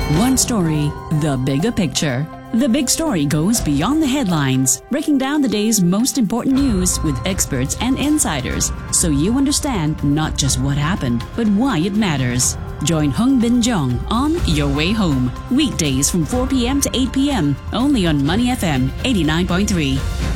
One story, the bigger picture. The big story goes beyond the headlines, breaking down the day's most important news with experts and insiders, so you understand not just what happened, but why it matters. Join Hung Bin Jong on Your Way Home, weekdays from 4 p.m. to 8 p.m. only on Money FM 89.3.